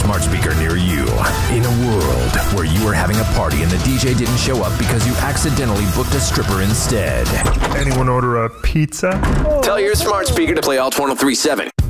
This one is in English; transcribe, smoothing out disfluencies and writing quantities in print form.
smart speaker near you. In a world where you were having a party and the DJ didn't show up because you accidentally booked a stripper instead. Anyone order a pizza? Tell your smart speaker to play Alt 1037.